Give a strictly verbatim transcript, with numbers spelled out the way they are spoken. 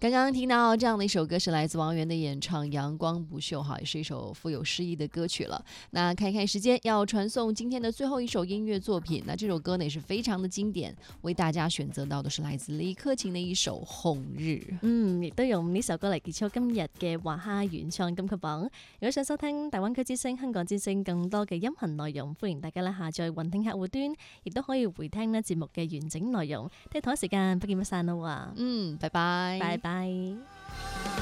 刚刚聽到這樣的一首歌是來自王源的演唱《陽光不鏽》哈，也是一首富有詩意的歌曲了。那看一看時間，要傳送今天的最後一首音樂作品。那這首歌呢也是非常的經典，為大家選擇到的是來自李克勤的一首《紅日》。 嗯，亦都用呢首歌嚟結束今日嘅華夏原創金曲榜。如果想收聽大灣區之聲、香港之聲更多嘅音頻內容，歡迎大家咧下載雲聽客戶端，亦都可以回聽呢節目嘅完整內容。聽日同一時間不見不散啦喎。 嗯，拜拜， 拜拜。